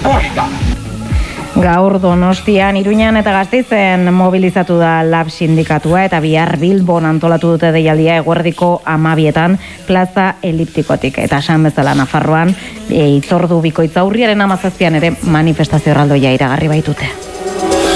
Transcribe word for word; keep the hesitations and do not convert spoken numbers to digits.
Posta! Gaur Donostian, Iruñan eta Gasteizen mobilizatu da Lab sindikatua eta bihar Bilbon antolatu dute deialdia eguerdiko amabietan plaza eliptikotik. Eta esan bezala Nafarroan, e, itzordu bikoitza urriaren hamazazpian ere manifestazio erraldoia iragarri baitute.